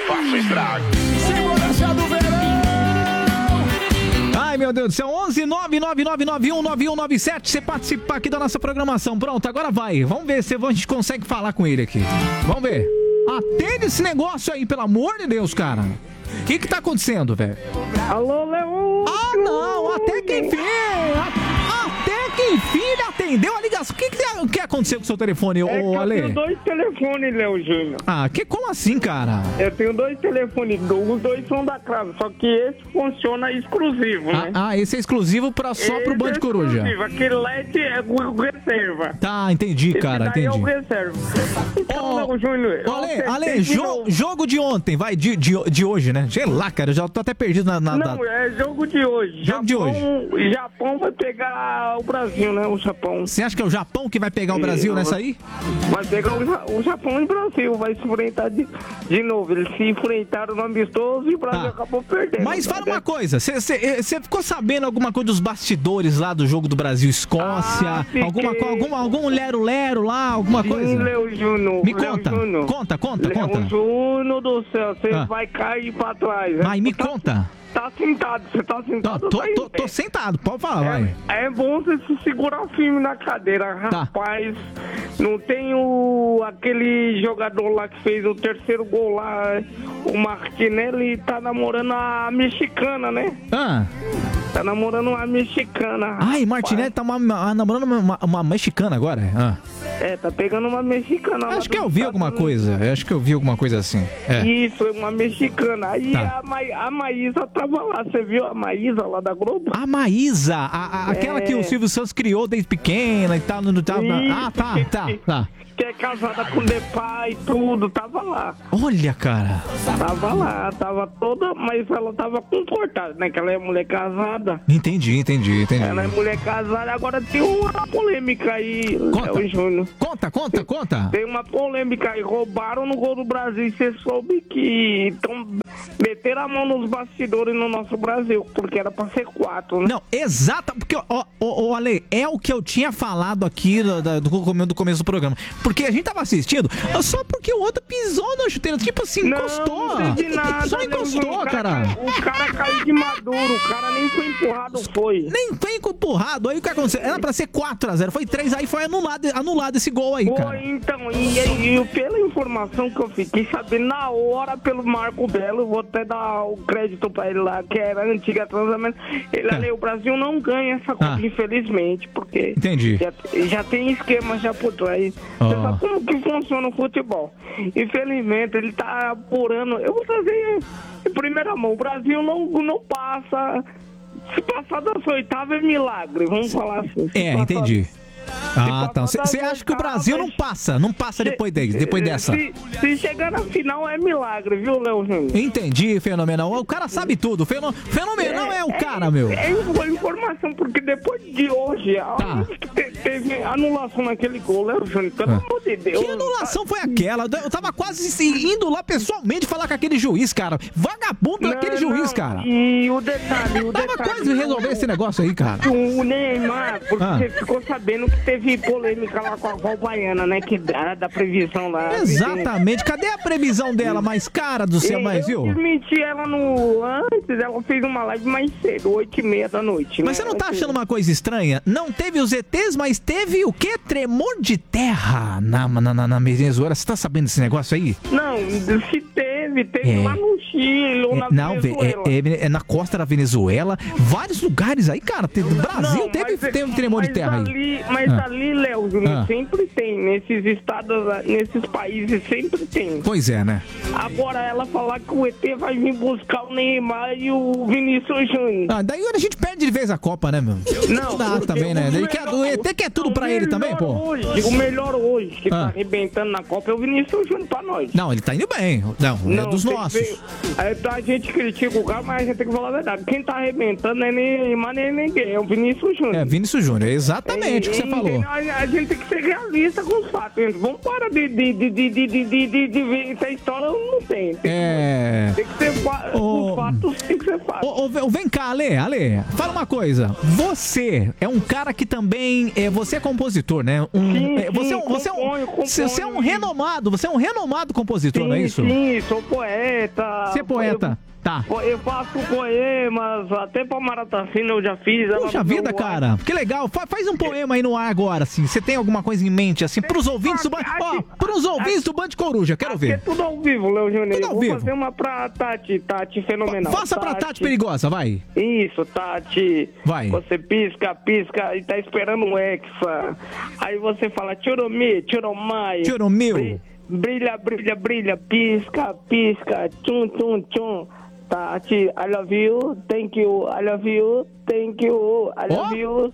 faço estrago. Segurança do verão! Ai, meu Deus do céu, 11-99991-9197, você participar aqui da nossa programação. Pronto, agora vai. Vamos ver se a gente consegue falar com ele aqui. Vamos ver. Atende esse negócio aí, pelo amor de Deus, cara. O que tá acontecendo, velho? Alô, Leão! Ah, não! Até que enfim! Até que enfim ele atendeu a ligação. O que aconteceu com o seu telefone, ô Ale? Eu tenho 2 telefones, Léo Júnior. Ah, como assim, cara? Eu tenho 2 telefones, os 2 são da Cravo, só que esse funciona exclusivo, né? Esse é exclusivo só pro Band Coruja. Aquele LED é o reserva. Tá, entendi, cara, entendi. É o reserva. Então, Léo Júnior... Ale, jogo de ontem, vai, de hoje, né? Sei lá, cara, eu já tô até perdido na... Não, é jogo de hoje. Jogo de hoje. O Japão vai pegar o Brasil, né? O Japão. Você acha que é o Japão que vai pegar o Brasil nessa aí? Vai pegar o Japão e o Brasil. Vai se enfrentar de novo. Eles se enfrentaram no amistoso e o Brasil acabou perdendo. Mas fala uma coisa. Você ficou sabendo alguma coisa dos bastidores lá do jogo do Brasil-Escócia? Algum lero-lero lá? Alguma coisa? Léo Júnior. Me conta. Conta. Léo Júnior do céu. Você vai cair pra trás. Mas me conta. Tá sentado, você tá sentado? Tô sentado, pode falar, vai. É bom você se segurar firme na cadeira, rapaz. Não tem aquele jogador lá que fez o terceiro gol lá, o Martinelli, tá namorando a mexicana, né? Tá namorando uma mexicana. Ai, Martinelli tá namorando uma mexicana agora? Tá pegando uma mexicana. Acho que eu vi alguma coisa. Assim. Isso, uma mexicana. Aí a Maísa tava lá. Você viu a Maísa lá da Globo? A Maísa, aquela que o Silvio Santos criou desde pequena e tal. Tá. Que é casada com o Depay e tudo, tava lá. Olha, cara. Tava lá, tava toda, mas ela tava comportada, né? Que ela é mulher casada. Entendi. Ela é mulher casada, agora tem uma polêmica aí, Léo Júnior. Conta. Tem uma polêmica aí, roubaram no gol do Brasil e você soube que meteram a mão nos bastidores no nosso Brasil, porque era pra ser 4, né? Não, exato, porque, Ale, é o que eu tinha falado aqui do começo do programa. Porque a gente tava assistindo só porque o outro pisou na chuteira. Tipo assim, encostou. Não sei de nada, só encostou, cara. O cara caiu de maduro. O cara nem foi empurrado, foi. Nem foi empurrado. Aí o que aconteceu? Era pra ser 4-0. Foi 3, aí foi anulado esse gol aí, cara. Então, e pela informação que eu fiquei sabendo na hora pelo Marco Belo, vou até dar o crédito pra ele lá, que era antiga transamento. O Brasil não ganha essa Copa, infelizmente, porque entendi. Já tem esquema já por trás. Você sabe como que funciona o futebol. Infelizmente, ele tá apurando. Eu vou trazer em primeira mão. O Brasil não passa. Se passar das oitavas é milagre, vamos falar assim. Entendi. Então. Você acha que o Brasil não passa depois dessa? Se chegar na final é milagre, viu, Léo Júnior? Entendi, Fenomenal. O cara sabe tudo. Fenomenal é o cara, meu. É informação, porque depois de hoje, teve anulação naquele gol, Léo Júnior, pelo amor de Deus. Que anulação foi aquela? Eu tava quase indo lá pessoalmente falar com aquele juiz, cara. Vagabundo daquele juiz, cara. E o detalhe. Tava quase resolver esse negócio aí, cara. O Neymar, porque você ficou sabendo que teve polêmica lá com a Val Baiana, né? Que da previsão lá. Exatamente. Cadê a previsão dela? Mais cara do céu, viu? Eu desmenti ela antes, ela fez uma live mais cedo, 8h30 da noite. Mas você não tá achando uma coisa estranha? Não teve os ETs, mas teve o quê? Tremor de terra na Venezuela. Você tá sabendo desse negócio aí? Não, se teve lá no Chile ou na Venezuela. É na costa da Venezuela. Vários lugares aí, cara. Brasil teve tremor de terra aí. Mas ali, Léo, sempre tem. Nesses estados, nesses países, sempre tem. Pois é, né? Agora ela falar que o ET vai vir buscar o Neymar e o Vinícius Júnior. Daí a gente perde de vez a Copa, né, meu? Não dá também, né? O ET quer tudo pra ele também, pô. O melhor hoje, que tá arrebentando na Copa, é o Vinícius Júnior pra nós. Não, ele tá indo bem. Não, é dos nossos. Aí a gente critica o cara, mas a gente tem que falar a verdade. Quem tá arrebentando não é nem ninguém, é o Vinícius Júnior. É, Vinícius Júnior, exatamente o que você falou. A gente tem que ser realista com os fatos, gente. Vamos parar de ver essa história, não tem. Tem que ser os fatos, tem que ser fatos. Vem cá, Ale, fala uma coisa. Você é um cara que também, você é compositor, né? Você é um renomado compositor, não é isso? Sim, sou poeta. Você é poeta. Tá. Eu faço poemas, até pra Maratafina eu já fiz. Puxa vida, cara, que legal. Faz um poema aí no ar agora, assim. Você tem alguma coisa em mente, assim, pros ouvintes do Band... pros ouvintes do Band Coruja, quero ver. É tudo ao vivo, Léo Júnior. Tudo ao vivo. Vou fazer uma pra Tati fenomenal. Faça pra Tati Perigosa, vai. Isso, Tati. Vai. Você pisca e tá esperando um hexa. Aí você fala, Churumi, Churumai. Churumil. Brilha, pisca, tchum, tchum, tchum. Tati, I love you, thank you, I love you, thank you, I love you.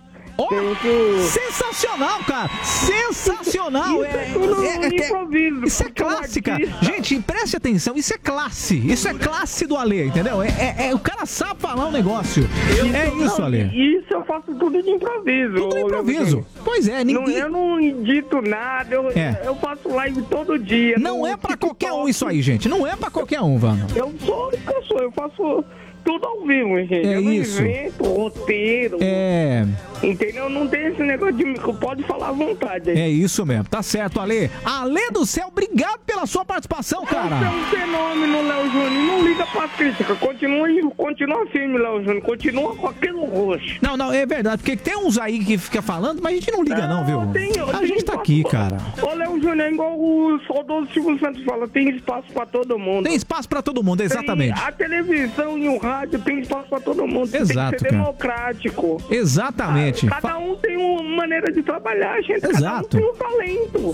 Sensacional, cara! Sensacional! Improviso. Isso é clássica. Gente, preste atenção, isso é classe. Isso é classe do Ale, entendeu? O cara sabe falar um negócio. Isso, Ale. Isso eu faço tudo de improviso. Tudo de improviso. Pois é, ninguém... Eu não edito nada, eu faço live todo dia. Não é pra qualquer um isso aí, gente. Não é pra qualquer um, Vano. Eu faço tudo ao vivo, gente. É isso. Evento, roteiro. Entendeu? Não tem esse negócio de pode falar à vontade. É isso mesmo. Tá certo, Ale. Ale do céu, obrigado pela sua participação, cara. Você é um fenômeno, Léo Júnior. Não liga pra crítica. Continua firme, Léo Júnior. Continua com aquele roxo. Não, é verdade. Porque tem uns aí que fica falando, mas a gente não liga não, viu? A gente tá aqui, cara. Ô, Léo Júnior, é igual o saudoso Silvio Santos fala, tem espaço pra todo mundo. Tem espaço pra todo mundo, exatamente. A televisão e o rádio tem espaço pra todo mundo. Exato, tem que ser democrático. Exatamente. Cada um tem uma maneira de trabalhar, gente. Exato. Cada um tem um talento.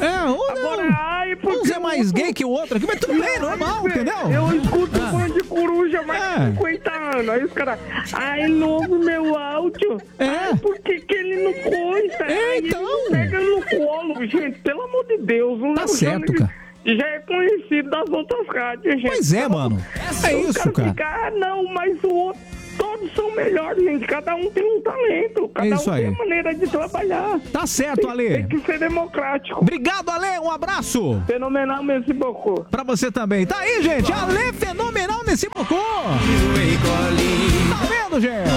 Uns é mais gay que o outro aqui, mas tudo bem, normal, entendeu? Eu escuto o Band Coruja mais de 50 anos. Aí os caras, novo meu áudio. Por que ele não coisa? Então. Ele pega no colo, gente. Pelo amor de Deus. Tá certo, cara. Já é conhecido das outras rádios, gente. Pois é, mano. É isso, cara. Mas o outro, todos são melhores, gente. Cada um tem um talento. Cada um tem uma maneira de trabalhar. Tá certo, Ale. Tem que ser democrático. Obrigado, Ale. Um abraço. Fenomenal, merci beaucoup. Pra você também. Tá aí, gente. Ale Fenomenal nesse bocô. Tá vendo, gente?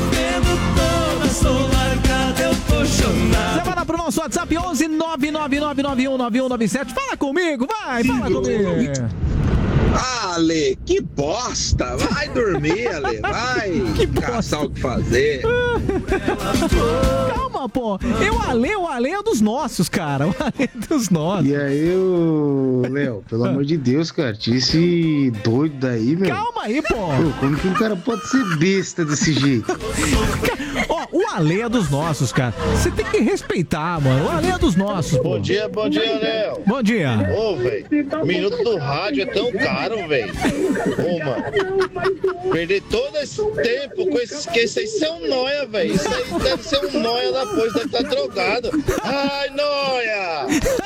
Você vai pro nosso WhatsApp 11 999919197. Fala comigo, vai, fala comigo. Ale, que bosta! Vai dormir, Ale, vai caçar o que fazer. Calma, pô. O Ale é dos nossos, cara. O Ale é dos nossos. E aí, Léo, pelo amor de Deus, cara, tira esse doido daí, meu. Calma aí, pô. Como que um cara pode ser besta desse jeito? O Ale é dos nossos, cara. Você tem que respeitar, mano. O Ale é dos nossos, pô. Bom dia, Léo. Bom dia. Ô, velho, o minuto do rádio é tão caro, velho. Ô, mano, perder todo esse tempo com esses que vocês são nóia, velho. Isso aí deve ser um nóia da pois, deve estar drogado. Ai, nóia!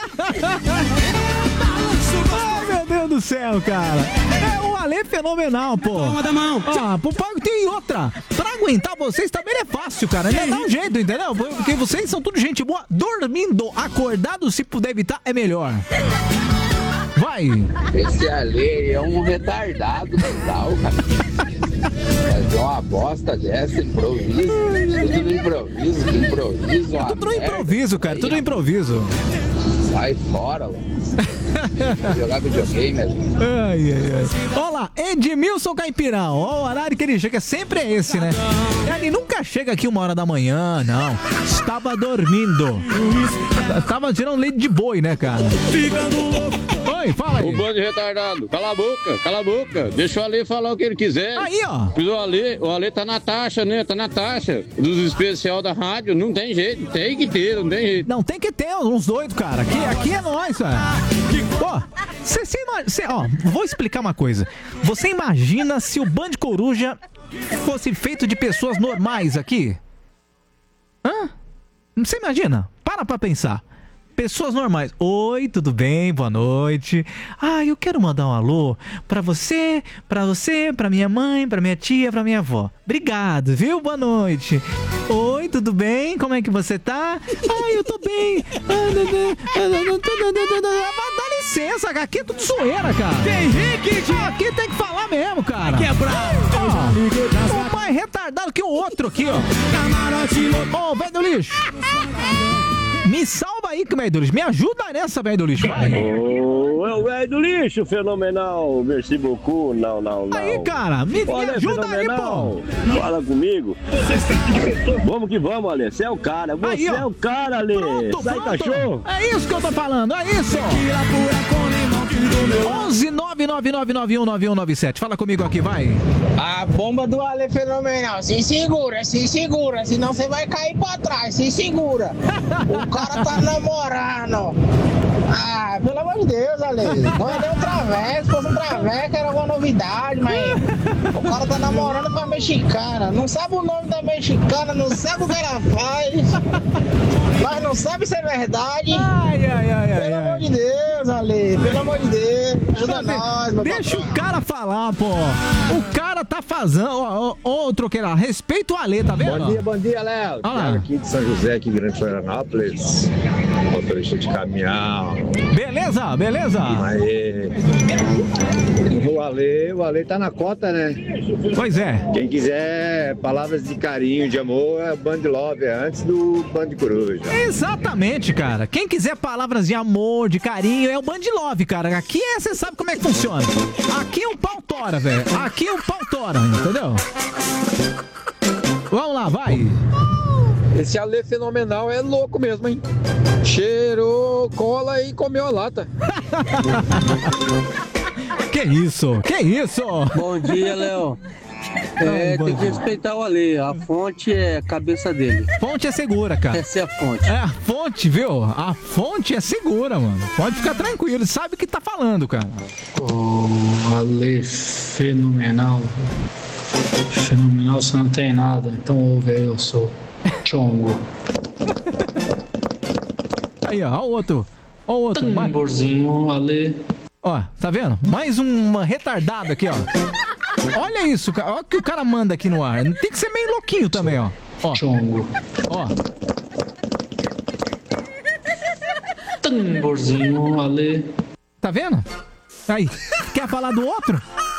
Ai, meu Deus do céu, cara. O Ale é fenomenal, pô. Palma da mão. Tem outra. Pra aguentar vocês também é fácil, cara. Dá um jeito, entendeu? Porque vocês são tudo gente boa. Dormindo, acordado, se puder evitar, é melhor. Vai. Esse Ale é um retardado total, cara. Fazer uma bosta dessa, improviso. Tudo no improviso. Tudo no improviso, cara. Tudo no improviso. Sai fora, mano. Jogar videogame, ai. Olha lá, Edmilson Caipirão. Ó, o horário que ele chega sempre é esse, né? Ele nunca chega aqui 1h da manhã, não. Estava dormindo. Tava tirando leite de boi, né, cara? Oi, fala aí. O bando de retardado. Cala a boca. Deixa o Ale falar o que ele quiser. Aí, ó. O Ale tá na taxa, né? Tá na taxa dos especial da rádio. Não tem jeito. Tem que ter, não tem jeito. Não, tem que ter uns doidos, cara. Aqui é nós, cara. Ó, vou explicar uma coisa. Você imagina se o Band Coruja fosse feito de pessoas normais aqui? Você imagina? Para pra pensar. Pessoas normais. Oi, tudo bem? Boa noite. Eu quero mandar um alô pra você, pra minha mãe, pra minha tia, pra minha avó. Obrigado, viu? Boa noite. Oi, tudo bem? Como é que você tá? Eu tô bem. Dá licença, aqui é tudo zoeira, cara. Aqui tem que falar mesmo, cara. Aqui é bravo. Um mais retardado que o outro aqui, ó. Ô, velho do lixo. Me salva aí, velho do lixo. Me ajuda nessa, velho do lixo. Vai. É o velho do lixo, fenomenal. Merci beaucoup. Não. Aí, cara, me ajuda aí, pô. Fala comigo. Vamos que vamos, Ale. Você é o cara. Você aí, é o cara, Ale. Sai, cachorro. É isso que eu tô falando, é isso. 11999919197. Fala comigo aqui, vai. A bomba do Ale fenomenal. Se segura, senão você vai cair pra trás. Se segura. O cara tá namorando. Pelo amor de Deus, Ale. Não é um traveco. Se fosse um traveco era uma novidade, mas o cara tá namorando com a mexicana. Não sabe o nome da mexicana, não sabe o que ela faz. Mas não sabe se é verdade. Pelo amor de Deus, Ale. Pelo amor de Deus. Ajuda nós, meu Deixa o cara falar, pô. O cara tá fazendo. Ô, troqueira, respeita o Ale, tá vendo? Bom dia, Léo. Aqui de São José, aqui em Grande Florianópolis. Motorista de caminhão. Beleza. Aí. O Ale tá na cota, né? Pois é. Quem quiser palavras de carinho, de amor, é o Band Love, é antes do Band Coruja. Exatamente, cara. Quem quiser palavras de amor, de carinho, é o Band Love, cara. Aqui você sabe como é que funciona. Aqui o pau tora, velho. Aqui o pau tora, entendeu? Vamos lá, vai. Esse Ale fenomenal é louco mesmo, hein? Cheirou cola e comeu a lata. Que isso? Bom dia, Léo. Tem que respeitar o Ale. A fonte é a cabeça dele. Fonte é segura, cara. Essa é a fonte. É a fonte, viu? A fonte é segura, mano. Pode ficar tranquilo. Ele sabe o que tá falando, cara. Ale fenomenal. Fenomenal, você não tem nada. Então ouve aí, eu sou Chongo. Aí, ó o outro. Tamborzinho, Ale. Ó, tá vendo? Mais uma retardada aqui, ó. Olha isso, cara. Olha o que o cara manda aqui no ar. Tem que ser meio louquinho também, ó. Chongo. Ó. Tamborzinho, Ale. Tá vendo? Aí. Quer falar do outro?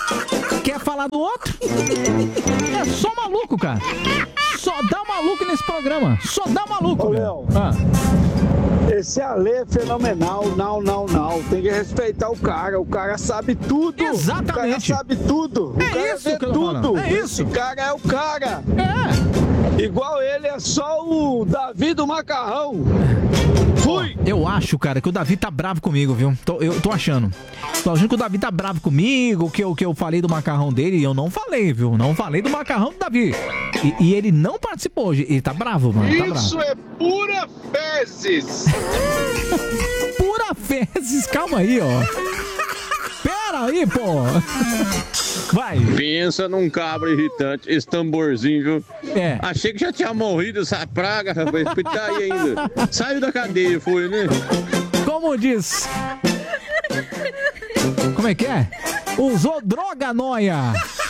É só maluco, cara. Só dá maluco nesse programa. Só dá maluco. Ô, Léo. Esse Ale é fenomenal. Não. Tem que respeitar o cara. O cara sabe tudo. Exatamente. O cara sabe tudo. É isso que eu tô falando. É isso. Esse cara é o cara. Igual ele, é só o Davi do Macarrão. Fui! Eu acho, cara, que o Davi tá bravo comigo, viu? Eu tô achando. Tô achando que o Davi tá bravo comigo, que eu falei do macarrão dele, e eu não falei, viu? Não falei do macarrão do Davi. E ele não participou hoje. Ele tá bravo, mano. Tá bravo. Isso é pura fezes! Pura fezes, calma aí, ó. Pera aí, pô. Vai. Pensa num cabra irritante, esse tamborzinho, viu? É. Achei que já tinha morrido essa praga, rapaz. Tá aí ainda. Saiu da cadeia, foi, né? Como diz? Como é que é? Usou droga, noia.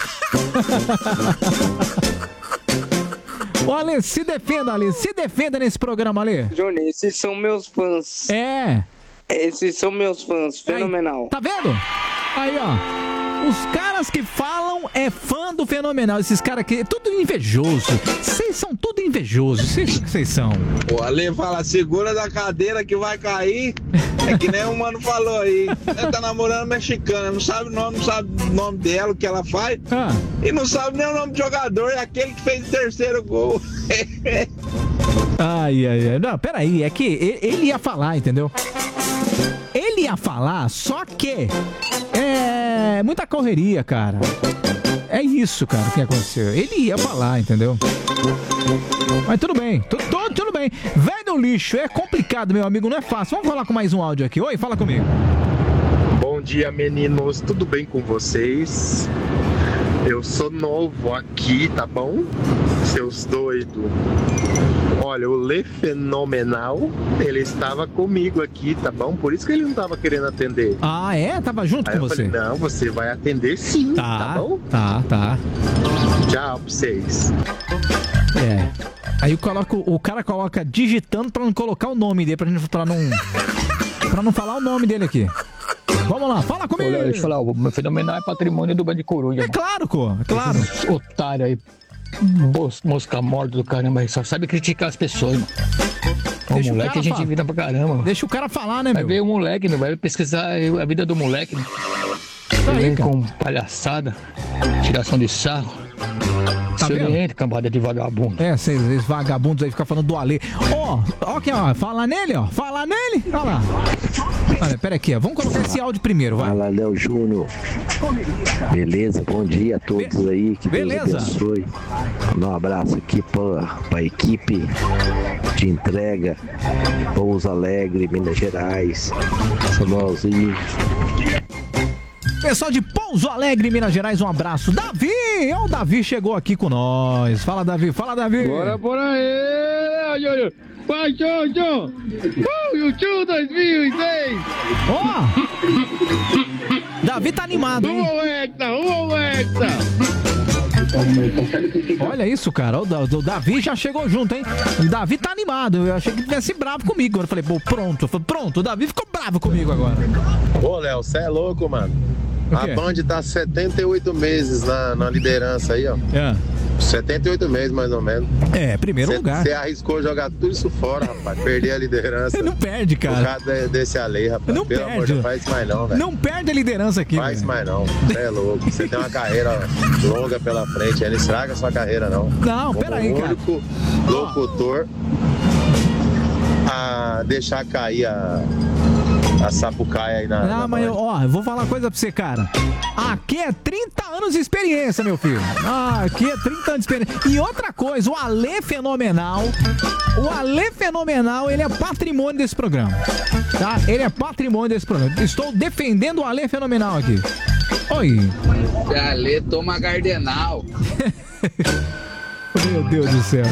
Ô, Ale, se defenda, Ale. Se defenda nesse programa, Ale. Johnny, esses são meus fãs. Esses são meus fãs. Fenomenal. Aí, tá vendo? Aí, ó. Os caras que falam é fã do Fenomenal. Esses caras aqui, é tudo invejoso. Vocês são tudo invejosos. Vocês são. O Ale fala, segura da cadeira que vai cair. É que nem o mano falou aí. Ele tá namorando mexicana, não sabe o nome dela, o que ela faz. E não sabe nem o nome do jogador, é aquele que fez o terceiro gol. Ai. Não, peraí, é que ele ia falar, entendeu? Ele ia falar, só que é muita correria, cara. É isso, cara, que aconteceu. Ele ia falar, entendeu? Mas tudo bem, tudo bem. Velho do lixo, é complicado, meu amigo, não é fácil. Vamos falar com mais um áudio aqui. Oi, fala comigo. Bom dia, meninos. Tudo bem com vocês? Eu sou novo aqui, tá bom? Seus doidos. Olha, o Lê Fenomenal, ele estava comigo aqui, tá bom? Por isso que ele não estava querendo atender. Ah, é? Tava junto Aí com eu você? falei, não, você vai atender sim, tá bom? Tá. Tchau pra vocês. É. Aí o cara coloca digitando pra não colocar o nome dele, pra não falar o nome dele aqui. Vamos lá, fala comigo. Olha, deixa eu falar, o Fenomenal é patrimônio do Band de Coruja. É claro, é claro. Esse otário aí, mosca morta do caramba aí, só sabe criticar as pessoas, mano. O moleque a gente vira pra caramba. Deixa o cara falar, né, meu? Vai ver o moleque, não vai pesquisar a vida do moleque. Né? Ele vem com palhaçada, tiração de sarro. Tá vendo? Cambada de vagabundo. É, esses vagabundos aí ficam falando do Alê. Ó, aqui, ó, fala nele. Olha lá. Olha, pera aqui, ó. Vamos colocar esse áudio primeiro, vai. Fala, Léo Júnior. Beleza? Bom dia a todos aí. Que beleza. Deus abençoe. Um abraço aqui pra equipe de entrega Pouso Alegre, Minas Gerais. Sonozinho. Pessoal de Pouso Alegre, Minas Gerais, um abraço. Davi! O Davi chegou aqui com nós. Fala, Davi. Bora por aí, Júnior. Vai, Jojo! YouTube 2006! Davi tá animado, hein? Uma hecta! Olha isso, cara. O Davi já chegou junto, hein? O Davi tá animado. Eu achei que ele tivesse bravo comigo. Eu falei, pronto. O Davi ficou bravo comigo agora. Ô, Léo, você é louco, mano. A Band tá 78 meses na liderança aí, ó. 78 meses, mais ou menos. É, primeiro lugar. Você arriscou jogar tudo isso fora, rapaz. Perder a liderança. Não perde, cara. Por causa desse Alê, rapaz. Não Pelo perde. amor de Deus, faz isso mais não, velho. Não perde a liderança aqui, faz isso mais não. Você é louco. Você tem uma carreira longa pela frente. Aí não estraga a sua carreira, não. Não, peraí, cara. O único locutor a deixar cair a sapucaia aí na... Não, mas eu vou falar uma coisa pra você, cara. Aqui é 30 anos de experiência, meu filho. Aqui é 30 anos de experiência. E outra coisa, o Alê Fenomenal, ele é patrimônio desse programa. Tá? Ele é patrimônio desse programa. Estou defendendo o Alê Fenomenal aqui. Oi. Alê toma Gardenal. Meu Deus do céu.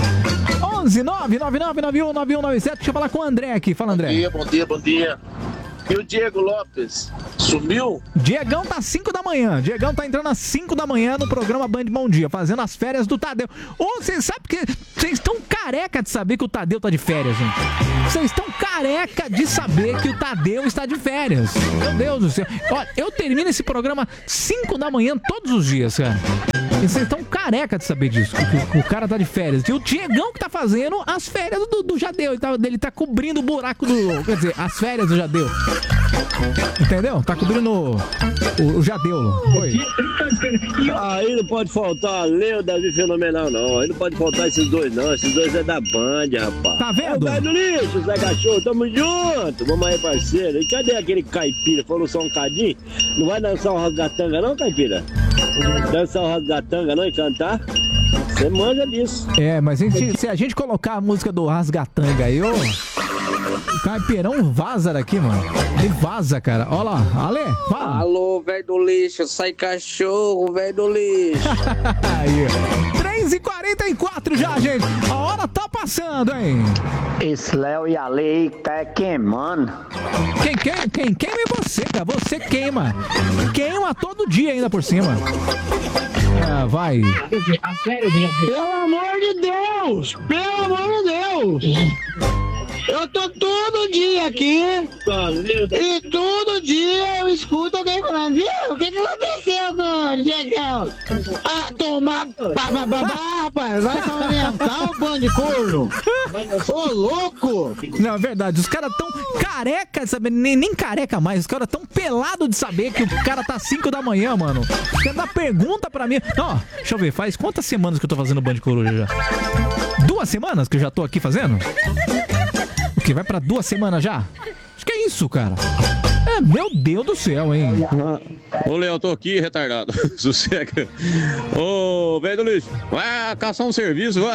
11-999-91-9197. Deixa eu falar com o André aqui. Fala, André. Bom dia. E o Diego Lopes? Sumiu? Diegão tá às 5 da manhã. Diegão tá entrando às 5 da manhã no programa Band Bom Dia, fazendo as férias do Tadeu. Ou vocês sabem que vocês estão careca de saber que o Tadeu tá de férias, gente. Vocês estão careca de saber que o Tadeu está de férias. Meu Deus do céu. Olha, eu termino esse programa 5 da manhã todos os dias, cara. E vocês estão careca de saber disso, que o cara tá de férias. E o Diegão que tá fazendo as férias do Jadeu. Ele tá cobrindo o buraco do... Quer dizer, as férias do Jadeu. Entendeu? Tá cobrindo o Jadeu. Oi. Aí não pode faltar Lê o Davi Fenomenal, não. Aí não pode faltar esses dois, não. Esses dois é da Band, rapaz. Tá vendo? É o Velho do Lixo, Zé Cachorro, tamo junto. Vamos aí, parceiro. E cadê aquele caipira? Falou só um cadinho? Não vai dançar o rasgatanga, não, caipira? Dançar o rasgatanga, não, e cantar? Você manja disso. É, mas se a gente colocar a música do rasgatanga aí, ô... O Caipirão vaza daqui, mano. Ele vaza, cara. Olha lá, Ale, fala. Alô, velho do lixo, sai cachorro, velho do lixo. Aí, 3h44 já, gente. A hora tá passando, hein? Esse Léo e Ale tá queimando. Quem queima é você, cara. Você queima. Queima todo dia ainda por cima. Ah, vai. Pelo amor de Deus! Pelo amor de Deus! Eu tô todo dia aqui e todo dia eu escuto alguém falando, viu? O que aconteceu com o Diegão? Ah, tomar rapaz, vai se aumentar o bando de corno. Ô, louco! Não, é verdade, os caras tão careca de saber, nem careca mais, os caras tão pelado de saber que o cara tá às 5 da manhã, mano. Os caras dão pergunta pra mim. Ó, deixa eu ver, faz quantas semanas que eu tô fazendo Band Coruja já? 2 semanas que eu já tô aqui fazendo? O que, vai pra 2 semanas já? Acho que é isso, cara. É, meu Deus do céu, hein? Ô, Léo, tô aqui, retardado. Sossega. Ô, velho do lixo, vai caçar um serviço, vai.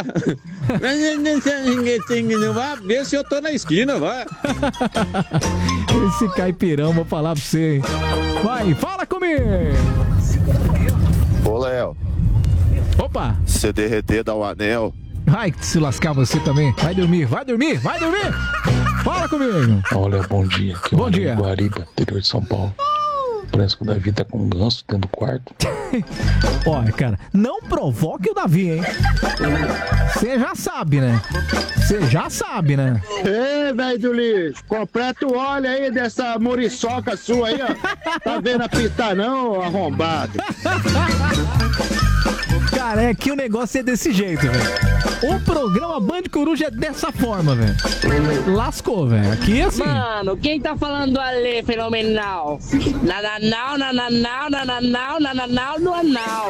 Vai ver se eu tô na esquina, vai. Esse caipirão, vou falar pra você, hein? Vai, fala comigo! Ô, Léo. Opa! Se derreter, dá o anel. Vai se lascar você também. Vai dormir, vai dormir, vai dormir. Fala comigo. Olha, bom dia. Aqui bom dia. Guariba, interior de São Paulo. Parece que o Davi tá com um ganso dentro do quarto. Olha, cara, não provoque o Davi, hein? Você já sabe, né? Você já sabe, né? Ei, velho do lixo, completa o óleo aí dessa muriçoca sua aí, ó. Tá vendo apitar não, arrombado? Cara, é que o negócio é desse jeito, velho. O programa Band Coruja é dessa forma, velho. Lascou, velho. Aqui é assim. Mano, quem tá falando do Ale fenomenal? Nananau, nananau, nananau, nananau, no anal.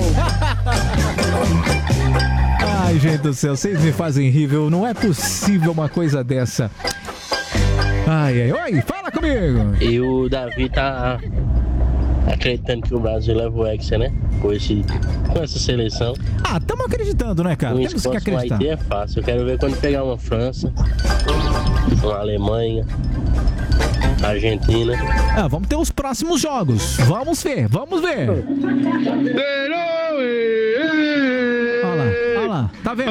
Ai, gente do céu, vocês me fazem rir, viu? Não é possível uma coisa dessa. Ai, ai, oi, fala comigo. E o Davi tá acreditando que o Brasil leva o Hexa, né? Com essa seleção. Ah, tamo acreditando, né, cara? Temos que acreditar. Haiti é fácil. Eu quero ver quando pegar uma França, uma Alemanha, Argentina. Ah, vamos ter os próximos jogos. Vamos ver, vamos ver. Olha lá, tá vendo?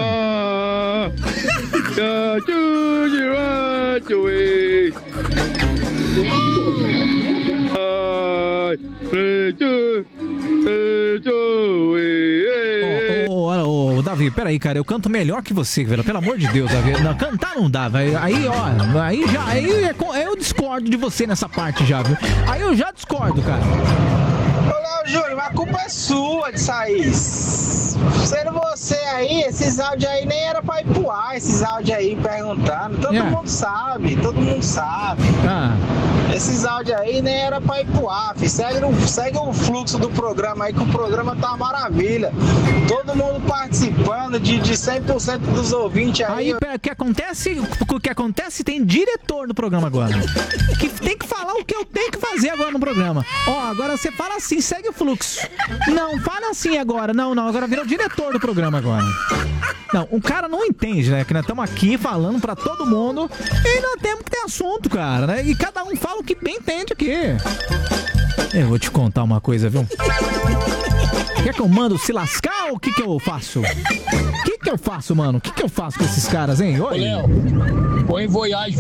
Ô, Davi, peraí, cara, eu canto melhor que você, velho. Pelo amor de Deus, Davi. Não, cantar não dá, velho. Aí, ó, aí eu discordo de você nessa parte já, viu? Aí eu já discordo, cara. Ô, Léo Júnior, a culpa é sua de sair. Sendo você aí, esses áudios aí nem era pra ir pro ar, esses áudios aí perguntando. Todo mundo sabe, todo mundo sabe. Esses áudios aí nem era pra ir pro ar, filho. Segue o fluxo do programa aí, que o programa tá uma maravilha. Todo mundo participando de 100% dos ouvintes aí. Aí, pera, o que acontece tem diretor no programa agora. Que tem que falar o que eu tenho que fazer agora no programa. Ó, agora você fala assim, segue o fluxo. Não, fala assim agora. Não, agora virou diretor do programa agora. Não, o cara não entende, né? Que nós estamos aqui falando pra todo mundo e nós temos que ter assunto, cara, né? E cada um fala o que bem entende aqui. Eu vou te contar uma coisa, viu? Quer que eu mando se lascar ou o que eu faço? O que eu faço, mano? O que eu faço com esses caras, hein? Oi. Ô, Léo, põe Voyage,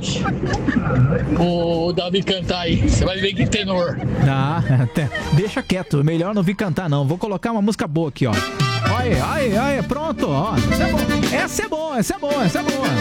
o Davi cantar aí. Você vai ver que tenor. Deixa quieto. Melhor não vir cantar, não. Vou colocar uma música boa aqui, ó. Olha, pronto, ó. Essa é boa.